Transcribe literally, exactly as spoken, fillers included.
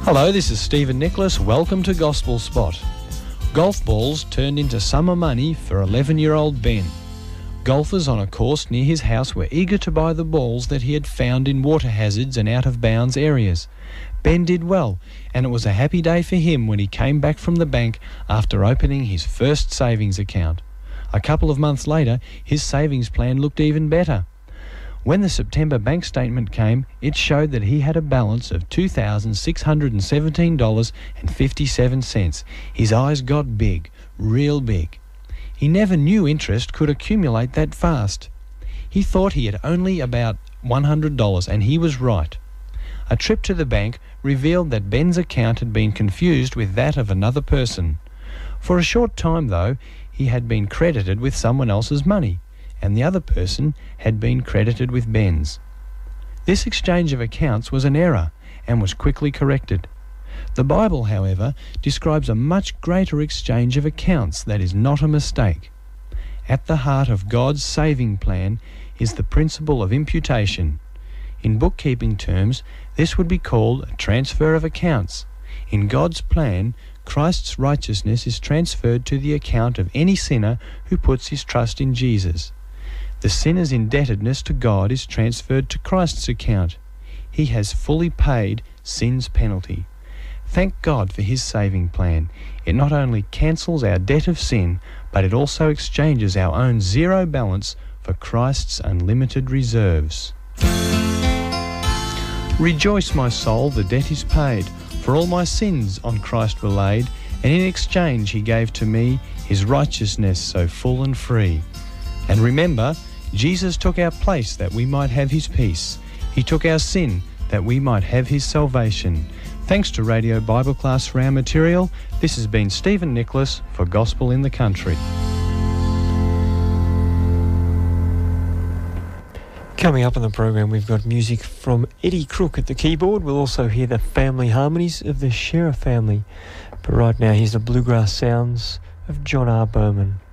Hello, this is Stephen Nicholas. Welcome to Gospel Spot. Golf balls turned into summer money for eleven-year-old Ben. Golfers on a course near his house were eager to buy the balls that he had found in water hazards and out-of-bounds areas. Ben did well, and it was a happy day for him when he came back from the bank after opening his first savings account. A couple of months later, his savings plan looked even better. When the September bank statement came, it showed that he had a balance of two thousand six hundred seventeen dollars and fifty-seven cents. His eyes got big, real big. He never knew interest could accumulate that fast. He thought he had only about one hundred dollars, and he was right. A trip to the bank revealed that Ben's account had been confused with that of another person. For a short time, though, he had been credited with someone else's money, and the other person had been credited with Ben's. This exchange of accounts was an error and was quickly corrected. The Bible, however, describes a much greater exchange of accounts that is not a mistake. At the heart of God's saving plan is the principle of imputation. In bookkeeping terms, this would be called a transfer of accounts. In God's plan, Christ's righteousness is transferred to the account of any sinner who puts his trust in Jesus. The sinner's indebtedness to God is transferred to Christ's account. He has fully paid sin's penalty. Thank God for his saving plan. It not only cancels our debt of sin, but it also exchanges our own zero balance for Christ's unlimited reserves. Rejoice, my soul, the debt is paid, for all my sins on Christ were laid, and in exchange he gave to me his righteousness so full and free. And remember, Jesus took our place that we might have his peace. He took our sin that we might have his salvation. Thanks to Radio Bible Class for our material. This has been Stephen Nicholas for Gospel in the Country. Coming up on the program, we've got music from Eddie Crook at the keyboard. We'll also hear the family harmonies of the Shearer family. But right now, here's the bluegrass sounds of John R. Bowman.